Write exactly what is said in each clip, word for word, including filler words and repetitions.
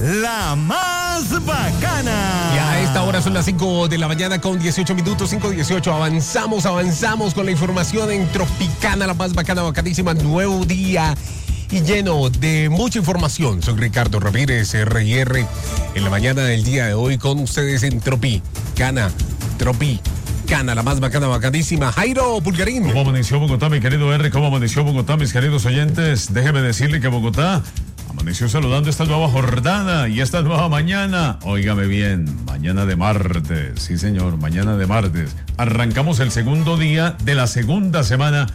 la más bacana. Y a esta hora son las cinco de la mañana con dieciocho minutos, cinco dieciocho. Avanzamos, avanzamos con la información en Tropicana, la más bacana, bacanísima. Nuevo día y lleno de mucha información. Soy Ricardo Ramírez, R y R, en la mañana del día de hoy con ustedes en Tropicana, Tropicana, la más bacana, bacanísima. Jairo Pulgarín. ¿Cómo amaneció Bogotá, mi querido R? ¿Cómo amaneció Bogotá, mis queridos oyentes? Déjeme decirle que Bogotá amaneció saludando esta nueva jornada y esta nueva mañana. Óigame bien, mañana de martes. Sí, señor, mañana de martes. Arrancamos el segundo día de la segunda semana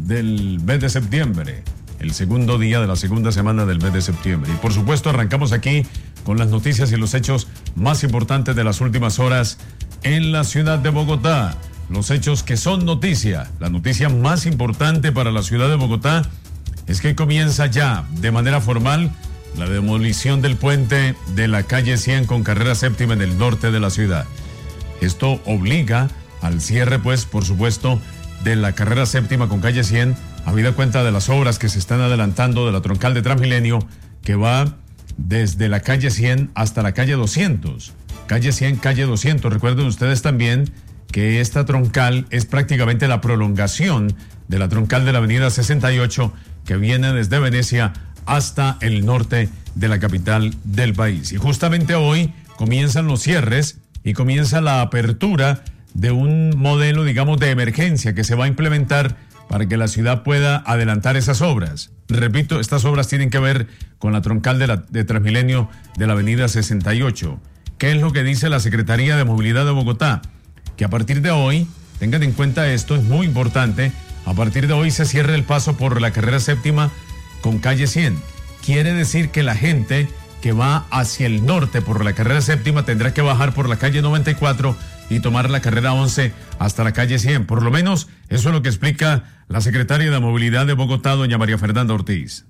del mes de septiembre. El segundo día de la segunda semana del mes de septiembre. Y por supuesto arrancamos aquí con las noticias y los hechos más importantes de las últimas horas en la ciudad de Bogotá. Los hechos que son noticia. La noticia más importante para la ciudad de Bogotá es que comienza ya de manera formal la demolición del puente de la calle cien con carrera séptima en el norte de la ciudad. Esto obliga al cierre, pues, por supuesto, de la carrera séptima con calle cien, habida cuenta de las obras que se están adelantando de la troncal de Transmilenio, que va desde la calle cien hasta la calle doscientos. Calle cien, calle doscientos. Recuerden ustedes también que esta troncal es prácticamente la prolongación de la troncal de la avenida sesenta y ocho, que viene desde Venecia hasta el norte de la capital del país. Y justamente hoy comienzan los cierres y comienza la apertura de un modelo, digamos, de emergencia que se va a implementar para que la ciudad pueda adelantar esas obras. Repito, estas obras tienen que ver con la troncal de, la, de Transmilenio de la avenida sesenta y ocho. ¿Qué es lo que dice la Secretaría de Movilidad de Bogotá? Que a partir de hoy, tengan en cuenta esto, es muy importante, a partir de hoy se cierra el paso por la carrera séptima con calle cien. Quiere decir que la gente que va hacia el norte por la carrera séptima tendrá que bajar por la calle noventa y cuatro y tomar la carrera once hasta la calle cien. Por lo menos eso es lo que explica la secretaria de Movilidad de Bogotá, doña María Fernanda Ortiz.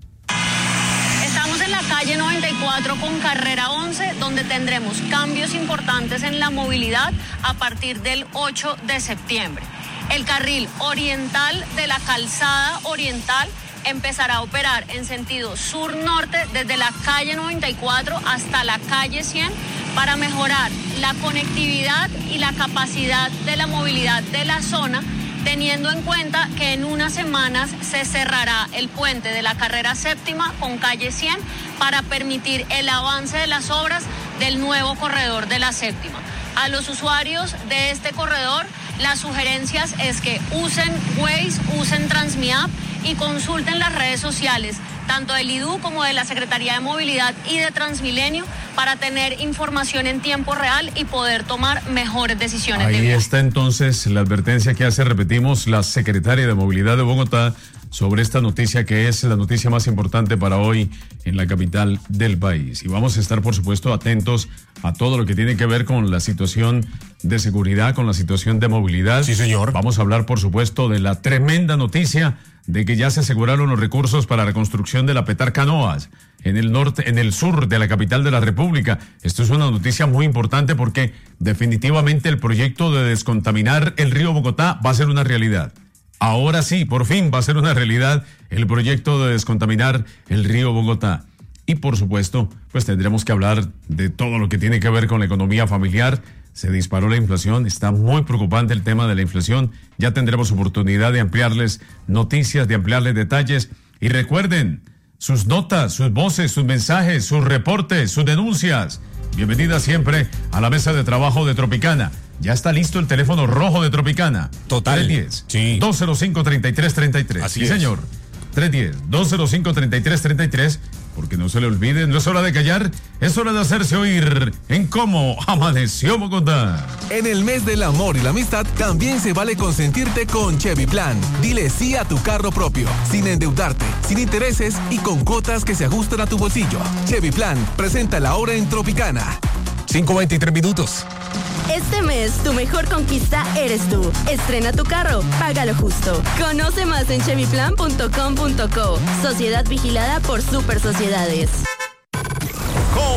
Estamos en la calle noventa y cuatro con carrera once, donde tendremos cambios importantes en la movilidad a partir del ocho de septiembre. El carril oriental de la calzada oriental empezará a operar en sentido sur-norte desde la calle noventa y cuatro hasta la calle cien para mejorar la conectividad y la capacidad de la movilidad de la zona, teniendo en cuenta que en unas semanas se cerrará el puente de la carrera séptima con calle cien para permitir el avance de las obras del nuevo corredor de la séptima. A los usuarios de este corredor, las sugerencias es que usen Waze, usen Transmiapp y consulten las redes sociales, tanto del I D U como de la Secretaría de Movilidad y de Transmilenio, para tener información en tiempo real y poder tomar mejores decisiones. Ahí de está entonces la advertencia que hace, repetimos, la Secretaria de Movilidad de Bogotá sobre esta noticia que es la noticia más importante para hoy en la capital del país. Y vamos a estar, por supuesto, atentos a todo lo que tiene que ver con la situación de seguridad, con la situación de movilidad. Sí, señor. Vamos a hablar, por supuesto, de la tremenda noticia de que ya se aseguraron los recursos para la construcción de la Petar Canoas en el norte, en el sur de la capital de la República. Esto es una noticia muy importante porque definitivamente el proyecto de descontaminar el río Bogotá va a ser una realidad. Ahora sí, por fin va a ser una realidad el proyecto de descontaminar el río Bogotá. Y por supuesto, pues tendremos que hablar de todo lo que tiene que ver con la economía familiar. Se disparó la inflación, está muy preocupante el tema de la inflación. Ya tendremos oportunidad de ampliarles noticias, de ampliarles detalles. Y recuerden, sus notas, sus voces, sus mensajes, sus reportes, sus denuncias. Bienvenida siempre a la mesa de trabajo de Tropicana. Ya está listo el teléfono rojo de Tropicana. Total. tres diez, Sí. dos cero cinco, treinta y tres treinta y tres. Así sí, es. señor. tres diez, dos cero cinco, treinta y tres treinta y tres. Porque no se le olvide, no es hora de callar, es hora de hacerse oír en Cómo Amaneció Bogotá. En el mes del amor y la amistad también se vale consentirte con Chevy Plan. Dile sí a tu carro propio, sin endeudarte, sin intereses y con cuotas que se ajustan a tu bolsillo. Chevy Plan, presenta la hora en Tropicana. cinco veintitrés minutos. Este mes, tu mejor conquista eres tú. Estrena tu carro, págalo justo. Conoce más en chevy plan punto com punto co. Sociedad vigilada por Super Sociedades.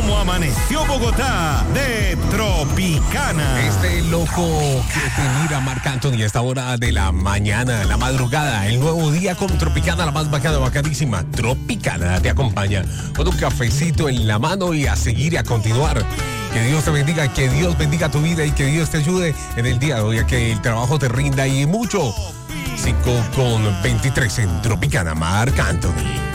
cómo amaneció Bogotá de Tropicana. Este loco que te mira, Marc Anthony, a esta hora de la mañana, la madrugada, el nuevo día con Tropicana, la más bacana, bacanísima. Tropicana te acompaña con un cafecito en la mano y a seguir y a continuar. Que Dios te bendiga, que Dios bendiga tu vida y que Dios te ayude en el día de hoy, a que el trabajo te rinda y mucho. cinco con veintitrés en Tropicana, Marc Anthony.